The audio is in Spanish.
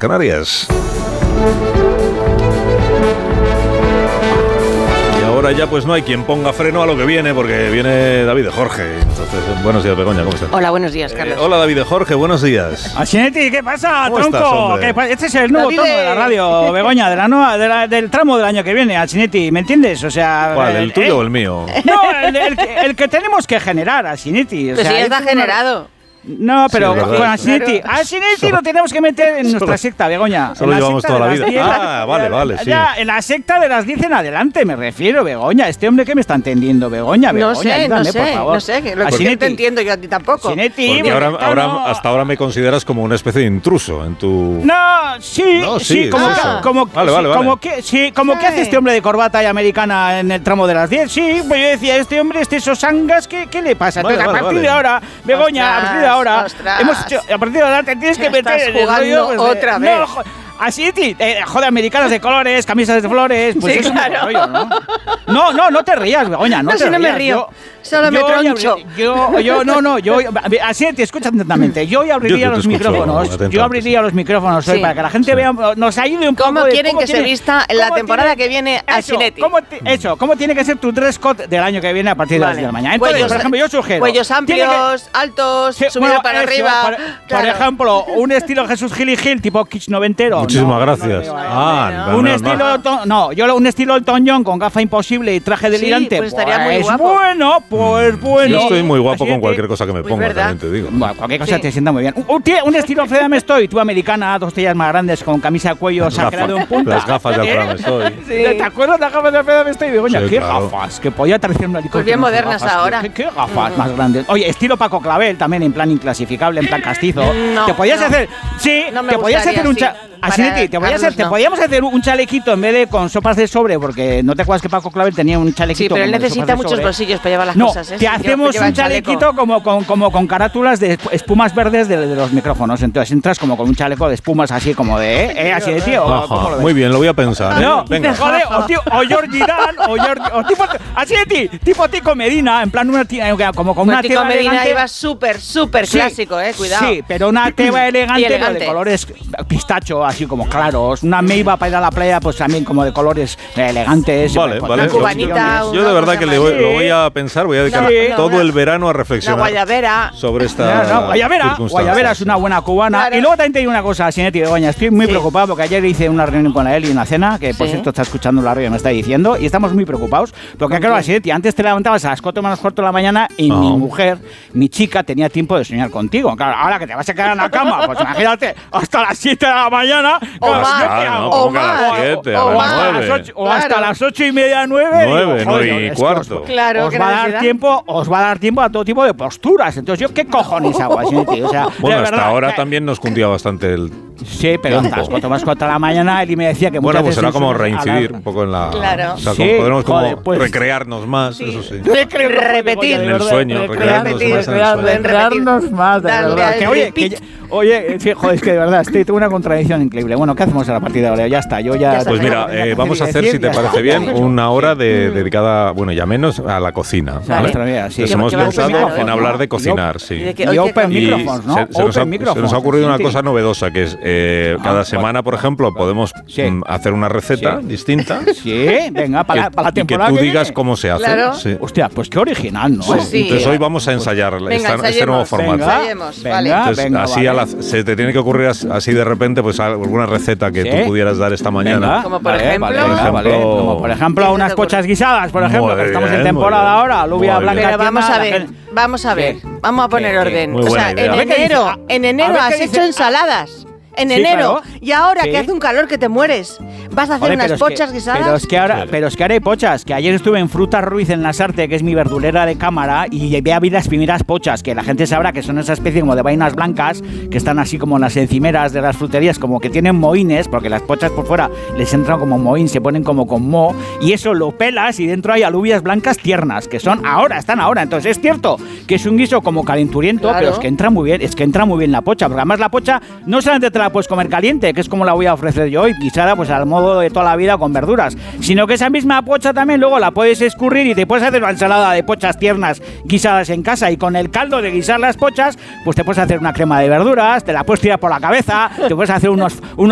Canarias. Ahora ya pues no hay quien ponga freno a lo que viene, porque viene David de Jorge. Entonces, buenos días, Begoña, ¿cómo estás? Hola, buenos días, Carlos. Hola, David de Jorge, buenos días. Asinetti, ¿qué pasa, ¿Cómo tronco? estás, Este es el nuevo David, tono de la radio, Begoña, del tramo del año que viene, Asinetti, ¿me entiendes? O sea, ¿Cuál, el tuyo o el mío? No, el que tenemos que generar, Asinetti. Pues sí, ya está generado. No, pero Sí, es verdad. con Asinetti. Claro. Asinetti lo tenemos que meter en nuestra secta, Begoña. Solo En la llevamos secta toda la de las vida. 10. Ah, vale, sí. Ya, en la secta de las 10 en adelante me refiero, Begoña. Este hombre que me está entendiendo, Begoña. No Begoña, sé, ayúdame, por favor. no sé. Que lo que Asinetti. no te entiendo yo a ti tampoco. Asinetti, Porque porque hasta ahora me consideras como una especie de intruso en tu... No, sí, No, sí, sí, como, es eso. como, Vale. como que hace este hombre de corbata y americana en el tramo de las 10. Sí, pues yo decía, este hombre, este Sosangas, ¿qué le pasa? Vale, Entonces, a partir vale. de ahora, Begoña, a partir de ahora, Ostras. hemos hecho, a partir de ahora te tienes que meter Estás en el rollo, jugando otra vez. No, así, joder, americanas de colores, camisas de flores, pues Sí, es claro. un rollo, ¿no? No te rías, Begoña, no te si no me rías. río, solo me troncho. Así te escucha atentamente. Yo hoy abriría Yo te los escucho micrófonos. atentamente. Yo abriría los micrófonos hoy Sí. para que la gente vea, nos ayude un poco. ¿Cómo de quieren que se tiene- vista en la cómo temporada tiene- que viene eso, Asinetti? ¿Cómo tiene que ser tu dress code del año que viene a partir de las 10 de la mañana? Entonces, por ejemplo, yo sugiero. Cuellos tiene amplios, altos, que- subido bueno, para eso, arriba. Por Claro. ejemplo, un estilo Jesús Gil y Gil, tipo kitsch noventero. Muchísimas No, gracias. no, no. un estilo Elton John con gafa imposible y traje delirante. pues estaría muy guapo. Pues bueno. Yo estoy muy guapo Así con que- cualquier cosa que me ponga, verdad. también te digo. Bueno, cualquier cosa Sí. te sienta muy bien. Un estilo Fred Amestoy, tú americana, 2 tallas más grandes, con camisa de cuello sacrado en punta. Las gafas de Alfredo Amestoy. ¿Te acuerdas de las gafas de Fred Amestoy? Begoña, Sí, qué claro. gafas, que podía aterrizar un helicóptero. Pues bien con sus modernas gafas, ahora. ¿Qué gafas más grandes? Oye, estilo Paco Clavel también, en plan inclasificable, en plan castizo. No, te podías no. hacer, sí, No me te podías gustaría hacer un así. Asinetti, te Carlos, no. podíamos hacer un chalequito en vez de con sopas de sobre, porque no te acuerdas que Paco Clavel tenía un Sí, chalequito. pero él como de necesita sopas de muchos sobre. bolsillos para llevar las No, cosas. ¿eh? te hacemos Lleva un el chaleco. chalequito como con carátulas de espumas verdes de los micrófonos. Entonces entras como con un chaleco de espumas así como de, así de tío. ¿cómo lo Ajá, ves? muy bien, lo voy a pensar. ¿eh? No, Venga. joder, o Georgie Dan, o tipo, así de ti, tipo Tico Medina, en plan una como con Pues una Tico tela Medina elegante. iba súper Sí, clásico, cuidado. Sí, pero una tela elegante, Y pero elegante. de colores pistacho, así como claros. Una meiva para ir a la playa, pues también como de colores elegantes. Vale, pues, vale. Una cubanita, Yo de verdad que lo Sí. voy a pensar, voy a dedicar No, todo no, el verano a La reflexionar guayabera. sobre esta Guayabera circunstancia. es una buena cubana. Claro. Y luego también te digo una cosa, Sinetti Begoña, estoy muy Sí. preocupado porque ayer hice una reunión con la Eli, una cena, que por Sí. cierto está escuchando la radio y me está diciendo, y estamos muy preocupados, porque claro, Sinetti, antes te levantabas a las 4 menos cuarto de la mañana y No. mi mujer, mi chica, tenía tiempo de soñar contigo. Claro, ahora que te vas a quedar en la cama, pues imagínate, hasta las 7 de la mañana. O claro, más, ¿yo qué hago? no, o como que a las más, 7, o a las más. 9. O hasta Claro. las 8:30, 9. 9, digo, 9 y joder, es que cuarto. Claro, os qué va a dar necesidad. tiempo, os va a dar tiempo a todo tipo de posturas. Entonces, ¿yo qué cojones hago así, tío? O sea, Bueno, de hasta verdad, ahora que- también nos cundía bastante el... Sí, pero hasta las 4 más 4 de la mañana él me decía que Bueno, muchas pues veces será en como sus- reincidir a la- un poco en la... Claro. O sea, Sí, podremos como joder, pues- recrearnos más, eso sí. Repetir. En el sueño, recrearnos Repetir, más en el sueño. recrearnos más, de Darle verdad. al Que, oye, repeat. oye, sí, joder, es que de verdad, tengo una contradicción increíble. Bueno, ¿qué hacemos a la partida de ahora? Ya está, yo ya... Ya está. Pues mira, vamos a hacer, si te parece bien, una hora dedicada, bueno, ya menos, a la cocina. A ¿vale? nuestra vida, sí. Entonces ¿Qué hemos vas a pensado cocinar en hoy? hablar de Y cocinar, sí. ¿Y de qué? Y Hoy qué open comida? microphones, ¿no? se nos Open microphones. ha ocurrido una Sí. cosa novedosa, que es cada semana, por ejemplo, podemos Sí. hacer una receta Sí. distinta Sí, venga, para la y que temporada tú que digas viene. cómo se hace. Claro. Sí. Hostia, pues qué original, ¿no? Pues sí. Entonces hoy vamos a ensayar Venga, este nuevo ensayemos. formato. Venga, Ensayemos, venga, vale. Entonces, venga, así vale. se te tiene que ocurrir así de repente, pues alguna receta que ¿Sí? tú pudieras dar esta mañana. Venga, Como por vale, ejemplo- vale, venga, Por vale. ejemplo- Como por ejemplo ¿Qué unas se te ocurre? pochas guisadas, por ejemplo, Muy que estamos bien, en muy temporada bien. ahora, alubia Muy blanca. bien. Pero vamos tierna, a la ver, gente- vamos a ver, ¿Qué? vamos a poner ¿Qué? orden. Muy O buena sea, idea. en A ver qué dice. enero, A en ver enero qué has dice. hecho ensaladas. En Sí, enero. claro. Y ahora Sí. que hace un calor que te mueres, ¿vas a hacer Joder, unas pero es pochas que- guisadas? Pero es que ahora, Sí. pero es que ahora hay pochas. Que ayer estuve en Fruta Ruiz en Lasarte, que es mi verdulera de cámara, y vi a ver las primeras pochas, que la gente sabrá que son esa especie como de vainas blancas, que están así como en las encimeras de las fruterías, como que tienen mohines, porque las pochas por fuera les entran como mohín, se ponen como con moho, y eso lo pelas y dentro hay alubias blancas tiernas, que son ahora, están ahora. Entonces es cierto que es un guiso como calenturiento, Claro. pero es que entra muy bien, es que entra muy bien la pocha, porque además la pocha no solamente te la puedes comer caliente, que es como la voy a ofrecer yo hoy, guisada pues al modo de toda la vida con verduras, sino que esa misma pocha también luego la puedes escurrir y te puedes hacer una ensalada de pochas tiernas guisadas en casa, y con el caldo de guisar las pochas pues te puedes hacer una crema de verduras, te la puedes tirar por la cabeza, te puedes hacer unos